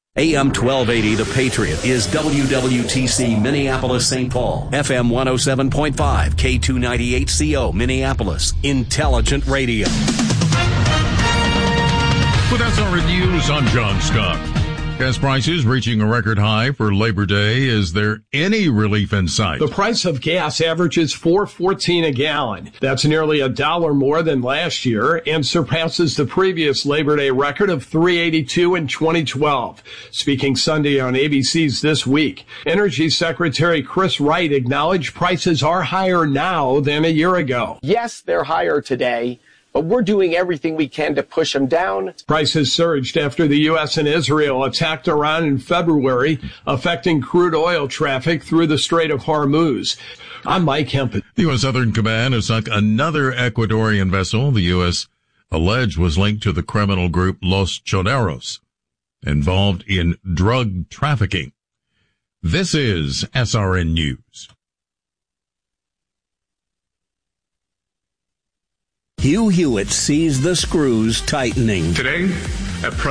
AM 1280, The Patriot, is WWTC Minneapolis, St. Paul. FM 107.5, K298CO, Minneapolis. Intelligent radio. With SRN News, I'm John Scott. Gas prices reaching a record high for Labor Day. Is there any relief in sight? The price of gas averages $4.14 a gallon. That's nearly $1 more than last year and surpasses the previous Labor Day record of $3.82 in 2012. Speaking Sunday on ABC's This Week, Energy Secretary Chris Wright acknowledged prices are higher now than a year ago. Yes, they're higher today, but we're doing everything we can to push them down. Prices surged after the U.S. and Israel attacked Iran in February, affecting crude oil traffic through the Strait of Hormuz. I'm Mike Hempel. The U.S. Southern Command has sunk another Ecuadorian vessel the U.S. alleged was linked to the criminal group Los Choneros, involved in drug trafficking. This is SRN News. Hugh Hewitt sees the screws tightening. Today, at